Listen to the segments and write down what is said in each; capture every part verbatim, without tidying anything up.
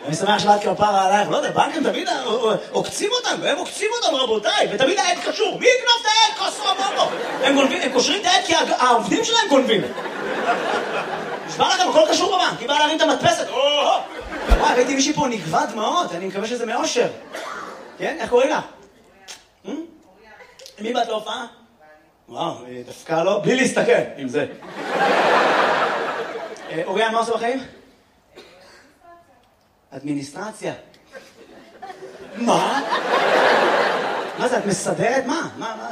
אני שמח שבאת כפרה עלייך, לא יודע, בנקים תמיד עוקצים אותנו, הם עוקצים אותנו רבותיי, ותמיד העד קשור, מי יקנוף את העד? כוסו בובו! הם קושרים את העד כי העובדים שלהם גונבים. נשבר לכם, הכל קשור בבנק, היא באה להרים את המדפסת, וואי, ראיתי מישהי פה נגבה דמעות, אני מקווה שזה מאושר. כן? איך קוראים לה? מי באת להופעה? וואו, דווקא לא, בלי להסתכל עם זה. אוריאן, מה עושה בחיים? אדמיניסטרציה. מה? מה זה, את מסדרת? מה? מה, מה?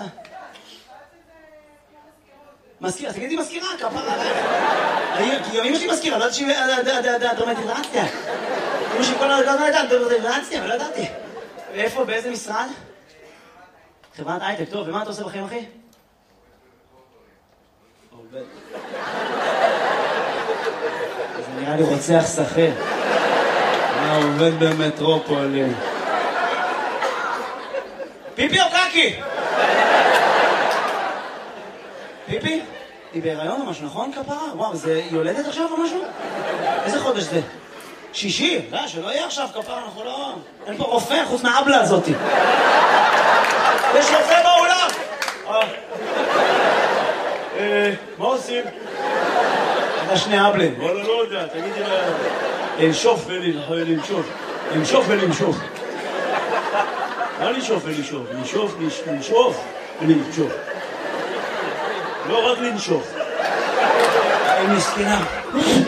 מזכירה, תגידי מזכירה, כפרה עלייך. כי אמא שלי מזכירה, לא יודעת שהיא דרמטיזציה. אמא שלי כל הזמן לא יודעת דרמטיזציה, אבל לא ידעתי. ואיפה, באיזה משרד? חברת הייטק, טוב, ומה אתה עושה בחיים, אחי? עובד. זה נראה לי רוצח שכיר. מה עובד במטרופולין? פיפי או קקי? פיפי? היא בהיריון או משהו, נכון כפרה? וואו, זה יולדת עכשיו או משהו? איזה חודש זה? שישי? לא, שלא יהיה עכשיו כפרה, אנחנו לא... אין פה רופא חוץ מהאבלה הזאתי. יש רופא באולם! מה עושים? אתה שני אבלים. וואלה, לא יודע, תגידי לה... לנשוף ולנשוף. לנשוף ולנשוף. מה לנשוף ולנשוף? לנשוף, לנשוף ולנשוף. לא רק לנשוף. היא מסכנה.